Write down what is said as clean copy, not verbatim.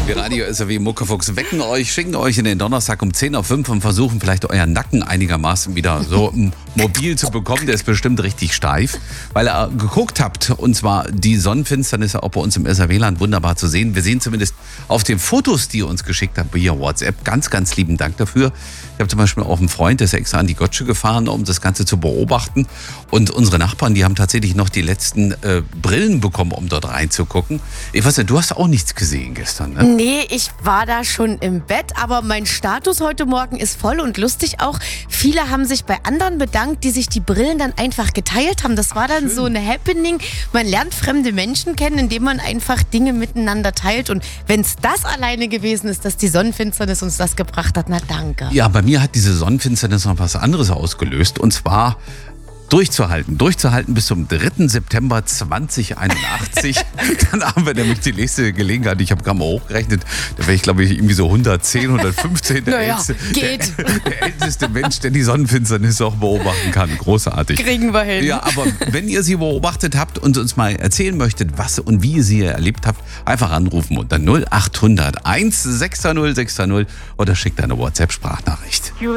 Wir Radio SAW Muckefuchs wecken euch, schicken euch in den Donnerstag um 10:05 und versuchen vielleicht euren Nacken einigermaßen wieder so mobil zu bekommen. Der ist bestimmt richtig steif, weil ihr geguckt habt. Und zwar die Sonnenfinsternis auch bei uns im SAW-Land wunderbar zu sehen. Wir sehen zumindest auf den Fotos, die ihr uns geschickt habt via WhatsApp. Ganz, ganz lieben Dank dafür. Ich habe zum Beispiel auch einen Freund, der ist extra an die Gotsche gefahren, um das Ganze zu beobachten. Und unsere Nachbarn, die haben tatsächlich noch die letzten Brillen bekommen, um dort reinzugucken. Ich weiß nicht, du hast auch nichts gesehen gestern, ne? Nee, ich war da schon im Bett, aber mein Status heute Morgen ist voll und lustig auch. Viele haben sich bei anderen bedankt, die sich die Brillen dann einfach geteilt haben. Das war dann schön. So ein Happening. Man lernt fremde Menschen kennen, indem man einfach Dinge miteinander teilt. Und wenn es das alleine gewesen ist, dass die Sonnenfinsternis uns das gebracht hat, na danke. Ja, bei mir hat diese Sonnenfinsternis noch was anderes ausgelöst. Und zwar durchzuhalten bis zum 3. September 2081. Dann haben wir nämlich die nächste Gelegenheit. Ich habe gerade mal hochgerechnet, da wäre ich, glaube ich, irgendwie so 110, 115. Naja, geht. Der älteste Mensch, der die Sonnenfinsternis auch beobachten kann. Großartig. Kriegen wir hin. Ja, aber wenn ihr sie beobachtet habt und uns mal erzählen möchtet, was und wie ihr sie erlebt habt, einfach anrufen unter 0800 160 660 oder schickt eine WhatsApp-Sprachnachricht.